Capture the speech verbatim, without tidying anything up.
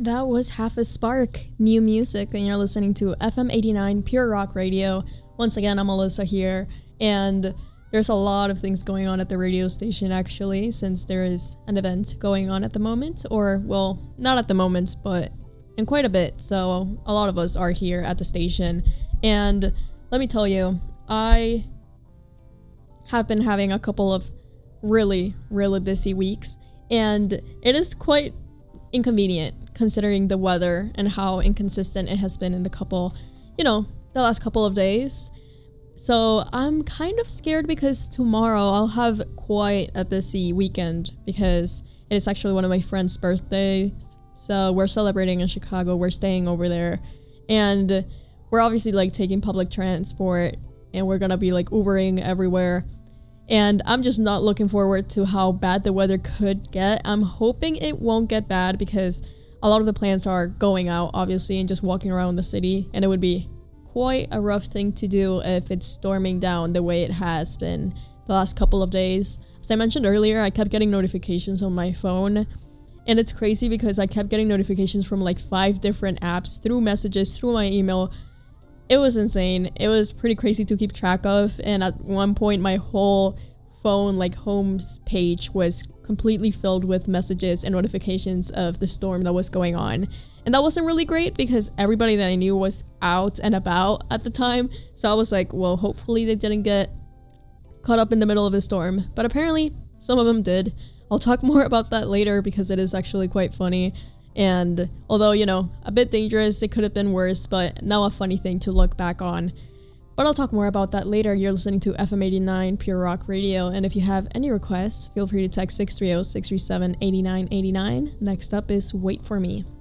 That was Half a Spark, new music, and you're listening to F M eighty-nine Pure Rock Radio. Once again, I'm Alyssa here, and there's a lot of things going on at the radio station actually, since there is an event going on at the moment, or, well, not at the moment, but in quite a bit, so a lot of us are here at the station, and let me tell you, I have been having a couple of really, really busy weeks, and it is quite inconvenient considering the weather and how inconsistent it has been in the couple, you know, the last couple of days. So I'm kind of scared because tomorrow I'll have quite a busy weekend because it is actually one of my friend's birthdays. So we're celebrating in Chicago, we're staying over there, and we're obviously like taking public transport and we're gonna be like Ubering everywhere. And I'm just not looking forward to how bad the weather could get. I'm hoping it won't get bad because a lot of the plans are going out, obviously, and just walking around the city. And it would be quite a rough thing to do if it's storming down the way it has been the last couple of days. As I mentioned earlier, I kept getting notifications on my phone. And it's crazy because I kept getting notifications from like five different apps, through messages, through my email. It was insane. It was pretty crazy to keep track of. And at one point, my whole phone, like, home page was completely filled with messages and notifications of the storm that was going on. And that wasn't really great because everybody that I knew was out and about at the time. So I was like, well, hopefully they didn't get caught up in the middle of the storm. But apparently, some of them did. I'll talk more about that later because it is actually quite funny. And although, you know, a bit dangerous, it could have been worse, but now a funny thing to look back on. But I'll talk more about that later. You're listening to F M eighty-nine Pure Rock Radio, and if you have any requests, feel free to text six three zero, six three seven, eight nine eight nine. Next up is Wait For Me.